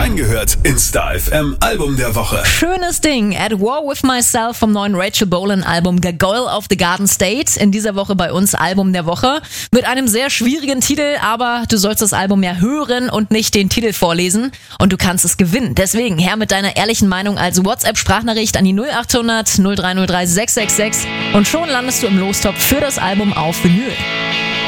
Reingehört ins Star FM Album der Woche. Schönes Ding. At War With Myself vom neuen Rachel Bolan Album Gargoyle of the Garden State. In dieser Woche bei uns Album der Woche. Mit einem sehr schwierigen Titel, aber du sollst das Album ja hören und nicht den Titel vorlesen. Und du kannst es gewinnen. Deswegen her mit deiner ehrlichen Meinung als WhatsApp-Sprachnachricht an die 0800 0303 666 und schon landest du im Lostopf für das Album auf Vinyl.